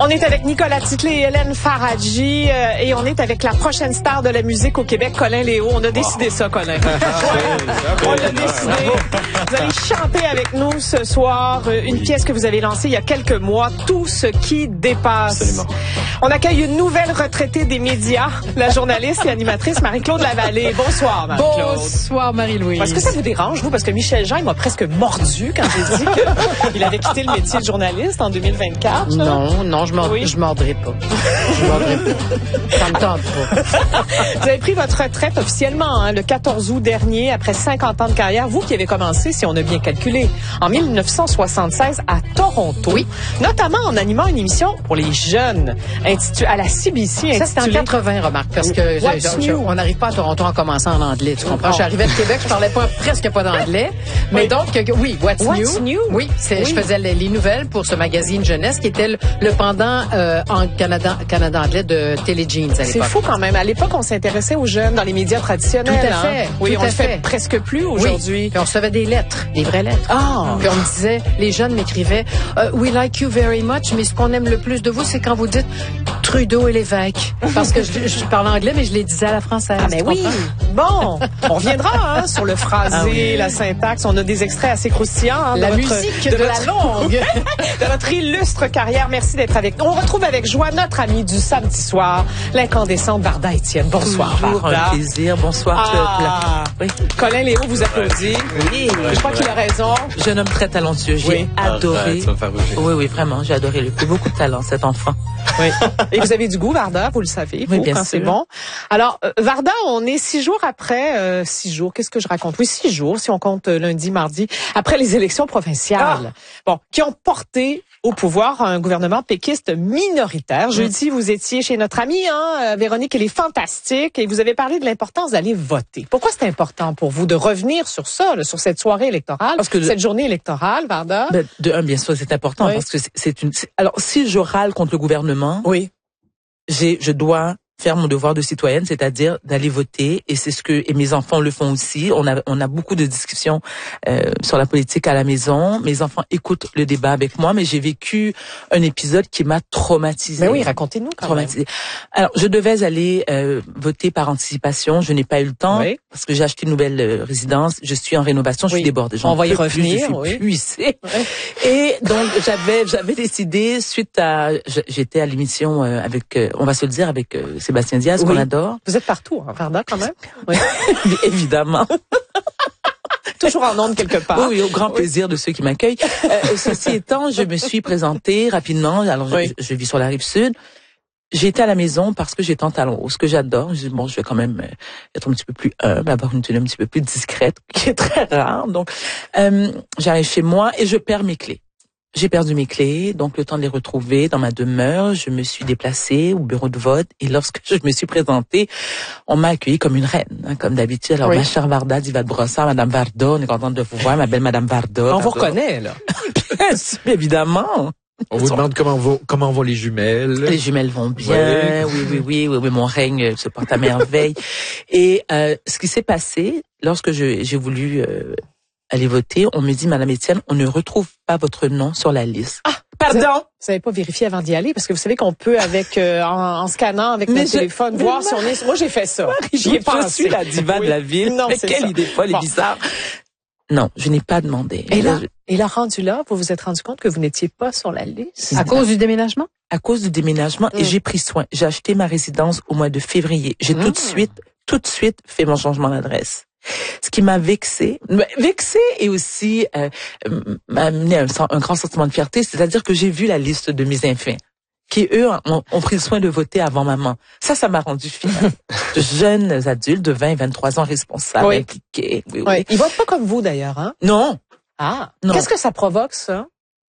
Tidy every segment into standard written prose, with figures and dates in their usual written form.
On est avec Nicolas Titley et Hélène Faradji et on est avec la prochaine star de la musique au Québec, Colin Léo. On a décidé ça, Colin. On l'a décidé. Vous allez chanter avec nous ce soir une pièce que vous avez lancée il y a quelques mois, Tout ce qui dépasse. Absolument. On accueille une nouvelle retraitée des médias, la journaliste et animatrice Marie-Claude Lavallée. Bonsoir, Marie-Claude. Bonsoir, Marie-Louise. Est-ce que ça vous dérange, vous? Parce que Michel Jean, il m'a presque mordu quand j'ai dit qu'il avait quitté le métier de journaliste en 2024. Là. Non, je mordrai pas. Je mordrai pas. Ça me tente pas. Vous avez pris votre retraite officiellement le 14 août dernier, après 50 ans de carrière. Vous qui avez commencé, si on a bien calculé, en 1976 à Toronto. Oui. Notamment en animant une émission pour les jeunes à la CBC. Ça, c'était en 80, remarque, parce que on n'arrive pas à Toronto en commençant en anglais, tu comprends? Je suis arrivée de Québec, je parlais presque pas d'anglais. Mais donc, oui, What's New? Oui, je faisais les nouvelles pour ce magazine jeunesse qui était le pendant en Canada anglais de Téléjeans à l'époque. C'est fou quand même. À l'époque, on s'intéressait aux jeunes dans les médias traditionnels. Tout à fait. Oui, on le fait presque plus aujourd'hui. Oui. Puis on recevait des lettres, des vraies lettres. Ah. Puis on me disait, les jeunes m'écrivaient, we like you very much, mais ce qu'on aime le plus de vous, c'est quand vous dites Trudeau et l'évêque. Parce que je parle anglais, mais je les disais à la française. Ah, mais oui. Bon, on reviendra sur le phrasé, la syntaxe. On a des extraits assez croustillants. La musique de la langue. De votre illustre carrière. Merci d'être avec nous. On retrouve avec joie notre ami du samedi soir, l'incandescente Varda Étienne. Bonsoir, Toujours Varda. un plaisir. Bonsoir. Oui. Colin Léo vous applaudit. Oui. Je crois qu'il a raison. Jeune homme très talentueux. J'ai adoré. Oui, vraiment. J'ai adoré. Il a beaucoup de talent, cet enfant. Oui. Et vous avez du goût, Varda, vous le savez, oui, bien quand sûr. c'est bon. Alors, Varda, on est 6 jours après, 6 jours, qu'est-ce que je raconte? Oui, 6 jours, si on compte lundi, mardi, après les élections provinciales. Bon, qui ont porté au pouvoir un gouvernement péquiste minoritaire. Jeudi, vous étiez chez notre amie, Véronique, elle est fantastique, et vous avez parlé de l'importance d'aller voter. Pourquoi c'est important pour vous de revenir sur ça, là, sur cette soirée électorale, cette journée électorale, Varda? Bien sûr, c'est important, parce que alors, si je râle contre le gouvernement, oui, je dois faire mon devoir de citoyenne, c'est-à-dire d'aller voter, et mes enfants le font aussi. On a beaucoup de discussions sur la politique à la maison. Mes enfants écoutent le débat avec moi, mais j'ai vécu un épisode qui m'a traumatisée. Mais oui, racontez-nous quand même. Alors, je devais aller voter par anticipation. Je n'ai pas eu le temps parce que j'ai acheté une nouvelle résidence. Je suis en rénovation. Je suis débordée. On va y revenir. Je suis plus ici. Et donc, j'avais décidé j'étais à l'émission avec, on va se le dire, avec Sébastien Diaz, qu'on adore. Vous êtes partout, Varda, quand même. Oui. Évidemment. Toujours en ondes quelque part. Oui, au grand plaisir de ceux qui m'accueillent. Ceci étant, je me suis présentée rapidement. Alors, je vis sur la rive sud. J'ai été à la maison parce que j'étais en talons hauts, ce que j'adore. Je dis, je vais quand même être un petit peu plus humble, avoir une tenue un petit peu plus discrète, qui est très rare. Donc, j'arrive chez moi et je perds mes clés. J'ai perdu mes clés, donc le temps de les retrouver dans ma demeure, je me suis déplacée au bureau de vote et lorsque je me suis présentée, on m'a accueillie comme une reine, comme d'habitude. Alors, ma chère Varda d'Ivat Brossard, Madame Varda, on est contente de vous voir, ma belle Madame Varda. On vous reconnaît, là. Bien sûr, évidemment. On vous demande comment vont les jumelles. Les jumelles vont bien, oui, mon règne se porte à merveille. Et ce qui s'est passé, lorsque j'ai voulu aller voter, on me dit, Madame Étienne, on ne retrouve pas votre nom sur la liste. Ah, pardon! Vous n'avez pas vérifié avant d'y aller? Parce que vous savez qu'on peut, avec en scannant avec notre téléphone, voir si on est... Moi, j'ai fait ça. J'y ai pensé. Je suis la diva de la ville. Non, mais quelle idée folle et bizarre. Non, je n'ai pas demandé. Et là, rendu là, vous vous êtes rendu compte que vous n'étiez pas sur la liste? À cause du déménagement? À cause du déménagement, et j'ai pris soin. J'ai acheté ma résidence au mois de février. J'ai tout de suite fait mon changement d'adresse. Ce qui m'a vexée et aussi m'a amené un grand sentiment de fierté, c'est-à-dire que j'ai vu la liste de mes enfants qui, eux, ont pris le soin de voter avant maman. Ça m'a rendu fière. De jeunes adultes de 20 et 23 ans responsables, impliqués. Oui. Ils votent pas comme vous, d'ailleurs, hein? Non. Ah. Non. Qu'est-ce que ça provoque, ça?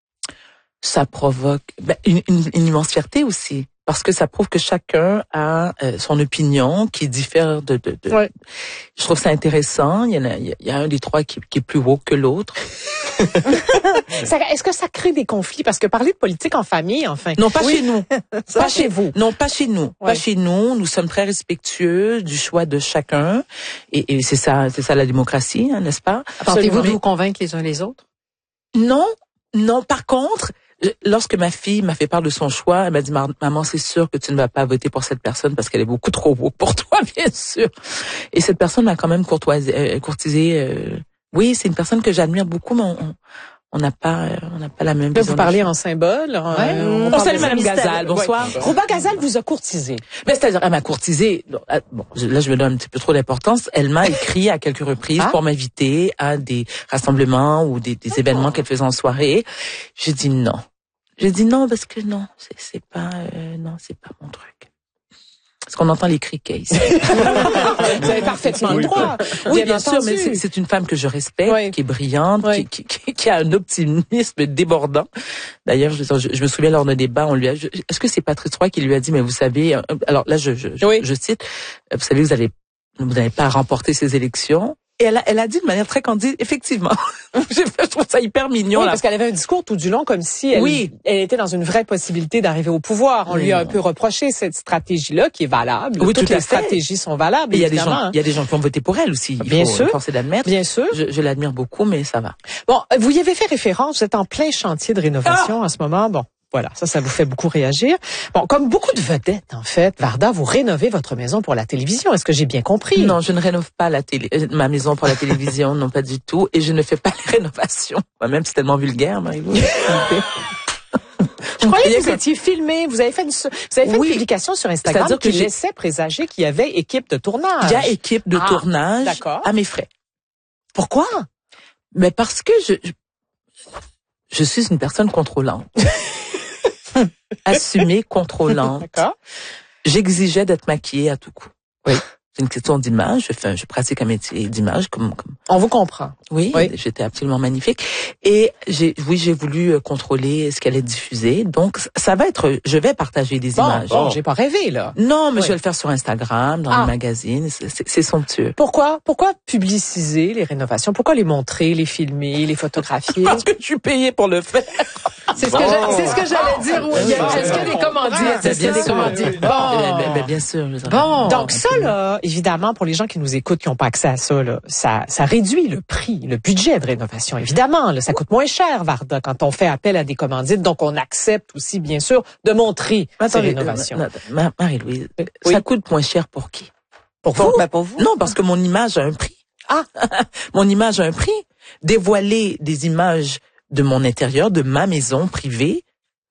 Ça provoque une immense fierté aussi. Parce que ça prouve que chacun a son opinion qui diffère de. Je trouve ça intéressant. Il y a un des trois qui est plus haut que l'autre. Est-ce que ça crée des conflits? Parce que parler de politique en famille, enfin. Non, pas chez nous. Pas chez vous. Non, pas chez nous. Pas chez nous. Nous sommes très respectueux du choix de chacun. Et c'est ça la démocratie, n'est-ce pas? Tentez-vous de vous convaincre les uns les autres? Non. Par contre, lorsque ma fille m'a fait part de son choix, elle m'a dit, maman, c'est sûr que tu ne vas pas voter pour cette personne parce qu'elle est beaucoup trop beau pour toi, bien sûr. Et cette personne m'a quand même courtisé. Oui, c'est une personne que j'admire beaucoup, mais on n'a pas la même vision. Vous parlez en symbole. On salue Madame Gazal. Bonsoir. Ouais. Rouba Gazal vous a courtisé. Mais c'est-à-dire, elle m'a courtisé. Bon, là, je me donne un petit peu trop d'importance. Elle m'a écrit à quelques reprises pour m'inviter à des rassemblements ou des événements qu'elle faisait en soirée. J'ai dit non. Parce que non, c'est pas mon truc. Parce qu'on entend les criquets ici. Vous avez parfaitement le droit. Oui, bien sûr, mais c'est une femme que je respecte, qui est brillante, qui a un optimisme débordant. D'ailleurs, je me souviens lors d'un débat, on lui a, est-ce que c'est Patrice Roy qui lui a dit, mais vous savez, alors là, je cite, vous savez, vous n'avez pas remporté ces élections. Et elle a dit de manière très candide, effectivement. Je trouve ça hyper mignon. Oui, parce qu'elle avait un discours tout du long comme si elle était dans une vraie possibilité d'arriver au pouvoir. On lui a un peu reproché cette stratégie-là qui est valable. Oui, toutes les stratégies sont valables. Il y a des gens qui ont voté pour elle aussi. Bien sûr. Forcer d'admettre. Bien sûr. Je l'admire beaucoup, mais ça va. Bon, vous y avez fait référence. Vous êtes en plein chantier de rénovation en ce moment. Bon. Voilà, ça vous fait beaucoup réagir. Bon, comme beaucoup de vedettes, en fait, Varda, vous rénovez votre maison pour la télévision. Est-ce que j'ai bien compris? Non, je ne rénove pas ma maison pour la télévision, non, pas du tout. Et je ne fais pas les rénovations. Moi-même, c'est tellement vulgaire, Marie-Lou. Je croyais que vous étiez filmé. Vous avez fait une publication sur Instagram qui laissait présager qu'il y avait équipe de tournage. Il y a équipe de tournage à mes frais. Pourquoi? Mais parce que je suis une personne contrôlante. Assumée, contrôlante. D'accord. J'exigeais d'être maquillée à tout coup. Oui. C'est une question d'image. Je pratique un métier d'image comme. On vous comprend. Oui. J'étais absolument magnifique. Et j'ai voulu contrôler ce qu'elle est diffusée. Donc, je vais partager des images. Bon, j'ai pas rêvé, là. Non, mais je vais le faire sur Instagram, dans les magazines. C'est somptueux. Pourquoi publiciser les rénovations? Pourquoi les montrer, les filmer, les photographier? Parce que je suis payée pour le faire. C'est ce que j'allais dire, William. Est-ce qu'il y a des commandites? Est-ce qu'il y a des commandites? Bon. Bien sûr. Bon. Donc ça, là, évidemment, pour les gens qui nous écoutent, qui n'ont pas accès à ça, là, ça réduit le prix, le budget de rénovation. Évidemment, là, ça coûte moins cher, Varda, quand on fait appel à des commandites. Donc, on accepte aussi, bien sûr, de montrer ces rénovations. Marie-Louise, ça coûte moins cher pour qui? Pour vous? Pour vous? Non, parce que mon image a un prix. Mon image a un prix. Dévoiler des images de mon intérieur, de ma maison privée,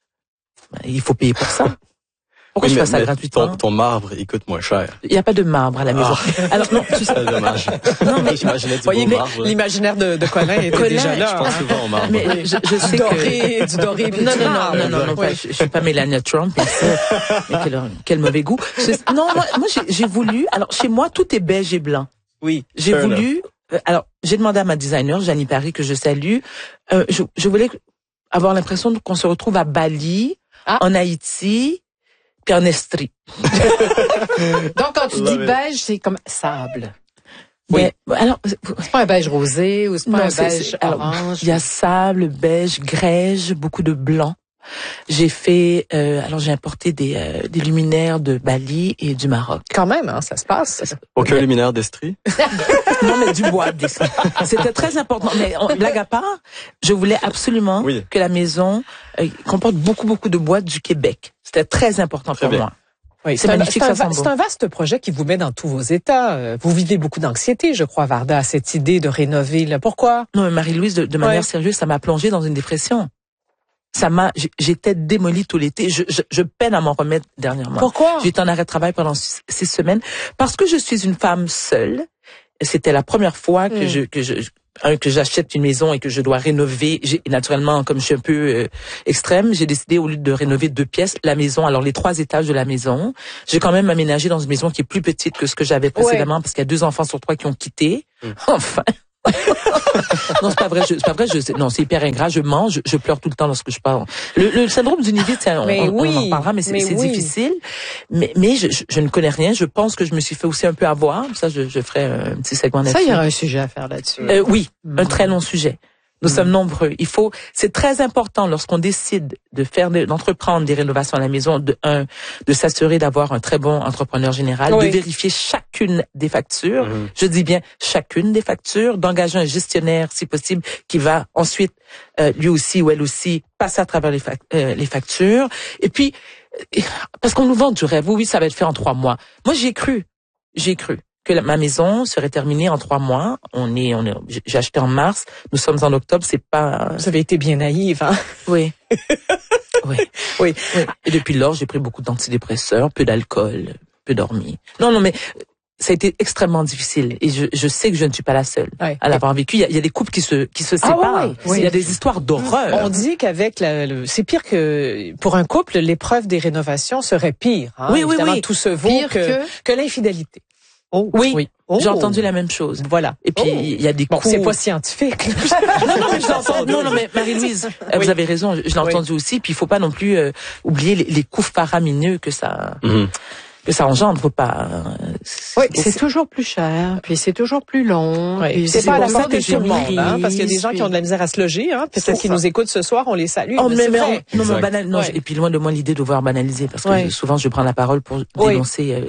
il faut payer pour ça. Pourquoi je fais ça gratuitement? Ton marbre, il coûte moins cher. Il n'y a pas de marbre à la maison. Alors non, c'est dommage. Non, mais j'imaginais du beau marbre. L'imaginaire de Colin était déjà là. Je pense souvent au marbre. Mais je sais du doré, non, je suis pas Melania Trump, bien sûr. Mais quel mauvais goût. Non, moi j'ai voulu. Alors chez moi, tout est beige et blanc. Oui. J'ai voulu. Alors j'ai demandé à ma designer Janie Paris, que je salue. Je voulais avoir l'impression qu'on se retrouve à Bali, en Haïti. En Estrie. Donc, quand tu dis beige, c'est comme sable. Oui. Alors, c'est pas un beige rosé ou c'est pas un beige orange. Il y a sable, beige, grège, beaucoup de blanc. J'ai fait, j'ai importé des luminaires de Bali et du Maroc. Quand même, ça se passe. Aucun luminaire d'Estrie? Non, mais du bois d'Estrie. C'était très important. Mais blague à part, je voulais absolument que la maison comporte beaucoup de bois du Québec. C'était très important pour moi. Oui, c'est magnifique, c'est un vaste projet qui vous met dans tous vos états. Vous vivez beaucoup d'anxiété, je crois, Varda, à cette idée de rénover. Là. Pourquoi? Non, mais Marie-Louise, de manière sérieuse, ça m'a plongée dans une dépression. J'étais démolie tout l'été. Je peine à m'en remettre dernièrement. Pourquoi? J'étais en arrêt de travail pendant 6 semaines parce que je suis une femme seule. C'était la première fois que j'achète une maison et que je dois rénover. Naturellement, comme je suis un peu extrême, j'ai décidé, au lieu de rénover 2 pièces, la maison, alors les 3 étages de la maison, j'ai quand même aménagé dans une maison qui est plus petite que ce que j'avais précédemment parce qu'il y a 2 enfants sur 3 qui ont quitté. Enfin. Non, c'est pas vrai. Non, c'est hyper ingrat. Je mange, je pleure tout le temps lorsque je parle. Le syndrome du nid-vide, on en parlera, mais c'est difficile. Mais je ne connais rien. Je pense que je me suis fait aussi un peu avoir. Ça, je ferai un petit segment là-dessus. Ça, il y aura un sujet à faire là-dessus. Oui, un très long sujet. Nous sommes nombreux. C'est très important lorsqu'on décide d'entreprendre des rénovations à la maison, de s'assurer d'avoir un très bon entrepreneur général, de vérifier chacune des factures. Je dis bien chacune des factures, d'engager un gestionnaire, si possible, qui va ensuite, lui aussi ou elle aussi, passer à travers les factures. Et puis, parce qu'on nous vend du rêve. Oui, ça va être fait en 3 mois. Moi, j'ai cru que ma maison serait terminée en 3 mois. J'ai acheté en mars. Nous sommes en octobre. C'est pas. Vous avez été bien naïve, hein? Oui. Oui. Et depuis lors, j'ai pris beaucoup d'antidépresseurs, peu d'alcool, peu dormi. Non, mais ça a été extrêmement difficile. Et je sais que je ne suis pas la seule à l'avoir vécu. Il y a des couples qui se séparent. Il y a des histoires d'horreur. On dit qu'avec c'est pire que pour un couple, l'épreuve des rénovations serait pire. Hein? Oui. Évidemment, tout se vaut que l'infidélité. Oui. J'ai entendu la même chose. Voilà. Et puis il y a des coups. C'est pas scientifique. Non, mais Marie-Louise, vous avez raison. Je l'ai entendu aussi. Puis il faut pas non plus oublier les coups faramineux que ça engendre. Faut pas. C'est toujours plus cher. Puis c'est toujours plus long. Puis c'est pas à la santé de tout le monde, hein, parce qu'il y a des gens qui ont de la misère à se loger. Hein, peut-être qu'ils nous écoutent ce soir. On les salue. Et puis loin de moi l'idée de devoir banaliser, parce que souvent je prends la parole pour dénoncer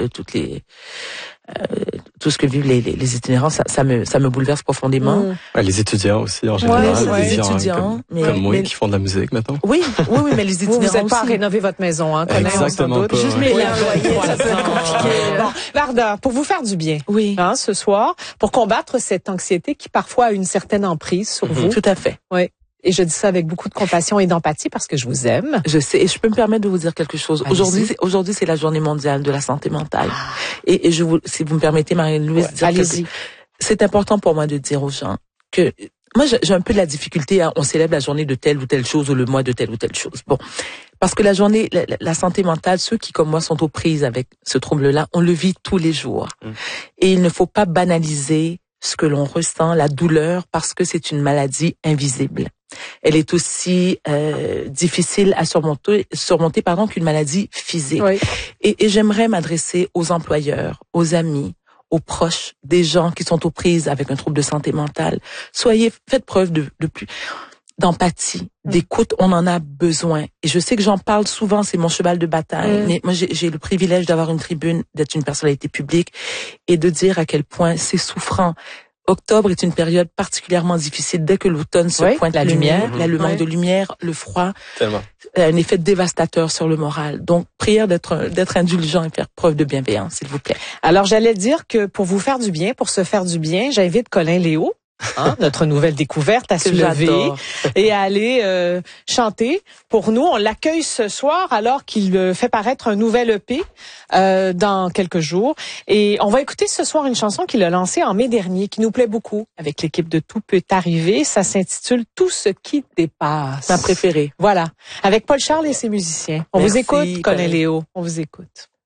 tout ce que vivent les itinérants, ça me bouleverse profondément. Les étudiants aussi, en général. Les étudiants comme moi, qui font de la musique, maintenant. Oui, mais les étudiants vous n'êtes pas à rénover votre maison, hein? Exactement pas. Juste les loyers, ça peut être compliqué. Bon, Varda, pour vous faire du bien, ce soir, pour combattre cette anxiété qui parfois a une certaine emprise sur vous. Tout à fait. Oui. Et je dis ça avec beaucoup de compassion et d'empathie parce que je vous aime. Je sais. Et je peux me permettre de vous dire quelque chose. Aujourd'hui, c'est la journée mondiale de la santé mentale. Et si vous me permettez, Marie-Louise, allez-y. C'est important pour moi de dire aux gens que moi, j'ai un peu de la difficulté on célèbre la journée de telle ou telle chose ou le mois de telle ou telle chose. Bon. Parce que la journée, la santé mentale, ceux qui, comme moi, sont aux prises avec ce trouble-là, on le vit tous les jours. Et il ne faut pas banaliser ce que l'on ressent, la douleur, parce que c'est une maladie invisible. Elle est aussi difficile à surmonter qu'une maladie physique. Et j'aimerais m'adresser aux employeurs, aux amis, aux proches des gens qui sont aux prises avec un trouble de santé mentale. Faites preuve d'empathie, d'écoute, on en a besoin. Et je sais que j'en parle souvent, c'est mon cheval de bataille, mais moi j'ai le privilège d'avoir une tribune, d'être une personnalité publique et de dire à quel point c'est souffrant. Octobre est une période particulièrement difficile. Dès que l'automne se pointe, la lumière, le manque de lumière, le froid, un effet dévastateur sur le moral. Donc, prière d'être indulgent et faire preuve de bienveillance, s'il vous plaît. Alors, j'allais dire que pour vous faire du bien, pour se faire du bien, j'invite Colin Léo, notre nouvelle découverte, à se lever et à aller chanter. Pour nous, on l'accueille ce soir alors qu'il fait paraître un nouvel EP dans quelques jours. Et on va écouter ce soir une chanson qu'il a lancée en mai dernier, qui nous plaît beaucoup avec l'équipe de Tout peut arriver. Ça s'intitule Tout ce qui dépasse. Ma préférée. Voilà. Avec Paul Charles et ses musiciens. On vous écoute, Colin Léo. On vous écoute.